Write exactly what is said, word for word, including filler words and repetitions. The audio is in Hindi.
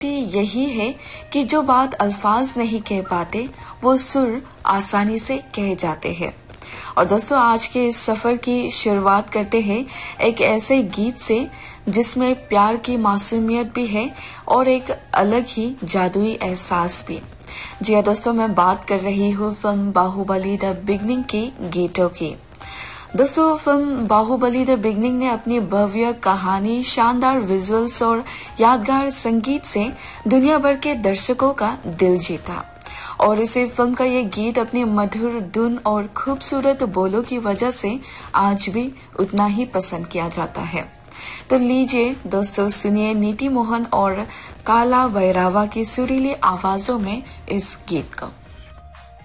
यही है कि जो बात अल्फाज नहीं कह पाते वो सुर आसानी से कहे जाते हैं। और दोस्तों, आज के इस सफर की शुरुआत करते हैं एक ऐसे गीत से जिसमें प्यार की मासूमियत भी है और एक अलग ही जादुई एहसास भी। जी हाँ दोस्तों, मैं बात कर रही हूँ फिल्म बाहुबली द बिगनिंग की गीतों की। दोस्तों, फिल्म बाहुबली द बिगनिंग ने अपनी भव्य कहानी, शानदार विजुअल्स और यादगार संगीत से दुनिया भर के दर्शकों का दिल जीता। और इसे फिल्म का ये गीत अपनी मधुर धुन और खूबसूरत बोलों की वजह से आज भी उतना ही पसंद किया जाता है। तो लीजिए दोस्तों, सुनिए नीति मोहन और काला भैरवा की सुरीली आवाजों में इस गीत को।